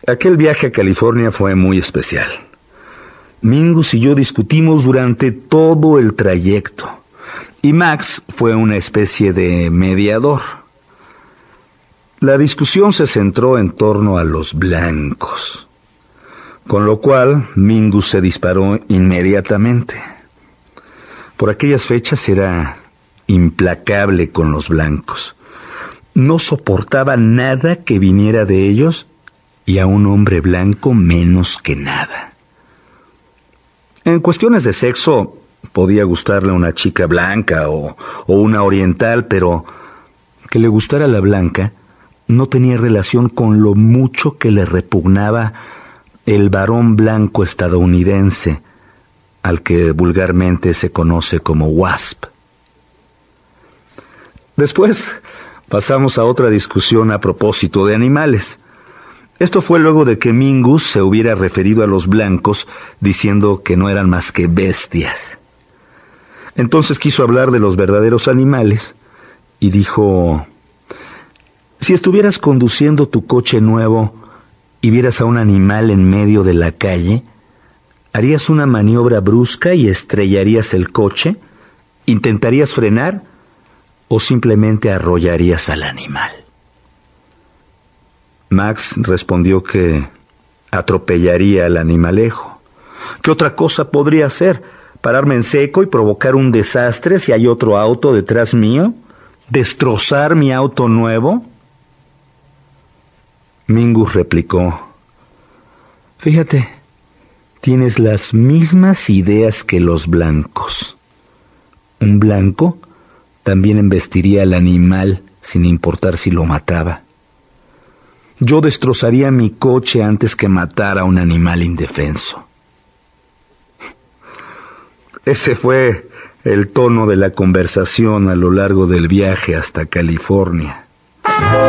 Aquel viaje a California fue muy especial. Mingus y yo discutimos durante todo el trayecto, y Max fue una especie de mediador. La discusión se centró en torno a los blancos, con lo cual Mingus se disparó inmediatamente. Por aquellas fechas era implacable con los blancos. No soportaba nada que viniera de ellos, y a un hombre blanco menos que nada. En cuestiones de sexo, podía gustarle una chica blanca o una oriental, pero que le gustara la blanca no tenía relación con lo mucho que le repugnaba el varón blanco estadounidense, al que vulgarmente se conoce como WASP. Después pasamos a otra discusión a propósito de animales. Esto fue luego de que Mingus se hubiera referido a los blancos diciendo que no eran más que bestias. Entonces quiso hablar de los verdaderos animales y dijo: si estuvieras conduciendo tu coche nuevo y vieras a un animal en medio de la calle, ¿harías una maniobra brusca y estrellarías el coche? ¿Intentarías frenar o simplemente arrollarías al animal? Max respondió que atropellaría al animalejo. ¿Qué otra cosa podría hacer? ¿Pararme en seco y provocar un desastre si hay otro auto detrás mío? ¿Destrozar mi auto nuevo? Mingus replicó: fíjate, tienes las mismas ideas que los blancos. Un blanco también embestiría al animal sin importar si lo mataba. Yo destrozaría mi coche antes que matar a un animal indefenso. Ese fue el tono de la conversación a lo largo del viaje hasta California.